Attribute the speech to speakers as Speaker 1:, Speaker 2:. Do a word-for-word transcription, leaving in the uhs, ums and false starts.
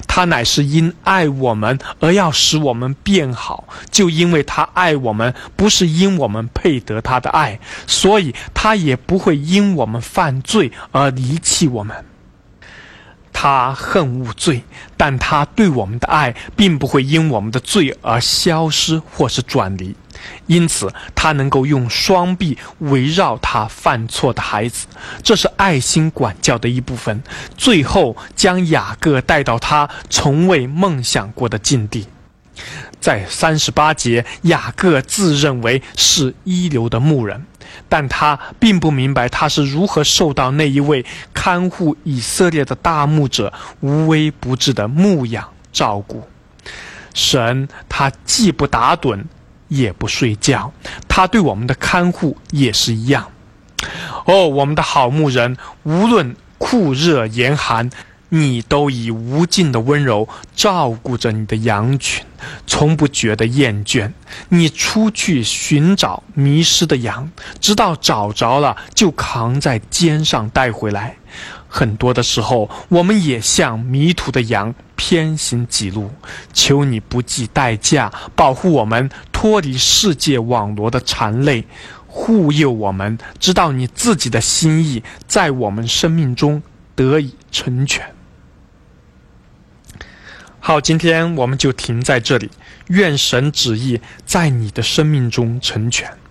Speaker 1: 他乃是因爱我们而要使我们变好，就因为他爱我们，不是因我们配得他的爱，所以他也不会因我们犯罪而离弃我们。他恨恶罪，但他对我们的爱并不会因我们的罪而消失或是转离，因此他能够用双臂围绕他犯错的孩子，这是爱心管教的一部分，最后将雅各带到他从未梦想过的境地。在三十八节，雅各自认为是一流的牧人，但他并不明白他是如何受到那一位看护以色列的大牧者无微不至的牧养照顾。神他既不打盹也不睡觉，他对我们的看护也是一样。哦，我们的好牧人，无论酷热严寒，你都以无尽的温柔照顾着你的羊群，从不觉得厌倦。你出去寻找迷失的羊，直到找着了就扛在肩上带回来。很多的时候，我们也像迷途的羊，偏行己路。求你不计代价保护我们脱离世界网罗的缠累，护佑我们，直到你自己的心意在我们生命中得以成全。好，今天我们就停在这里，愿神旨意在你的生命中成全。